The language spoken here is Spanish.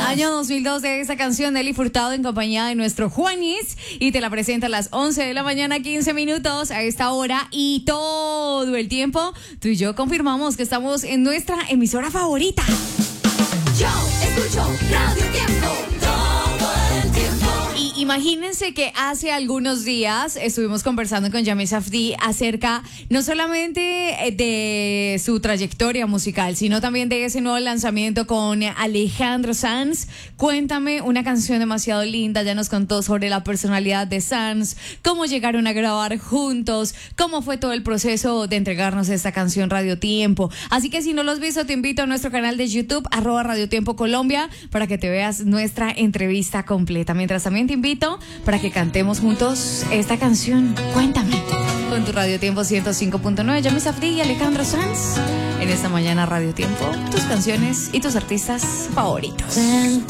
Año 2002 de esa canción de Nelly Furtado en compañía de nuestro Juanis. Y te la presenta a las 11 de la mañana, 15 minutos a esta hora. Y todo el tiempo, tú y yo confirmamos que estamos en nuestra emisora favorita. Yo escucho Radio Tiempo todo el tiempo. Y imagínense que hace algunos días estuvimos conversando con Yami Safdie acerca no solamente de su trayectoria musical, sino también de ese nuevo lanzamiento con Alejandro Sanz. Cuéntame, una canción demasiado linda. Ya nos contó sobre la personalidad de Sanz, cómo llegaron a grabar juntos, cómo fue todo el proceso de entregarnos esta canción Radio Tiempo. Así que si no lo has visto, te invito a nuestro canal de YouTube, @Radio Tiempo Colombia, para que te veas nuestra entrevista completa. Mientras también te invito para que cantemos juntos esta canción, Cuéntame, con tu Radio Tiempo 105.9, Yami Safdie y Alejandro Sanz. En esta mañana Radio Tiempo, tus canciones y tus artistas favoritos.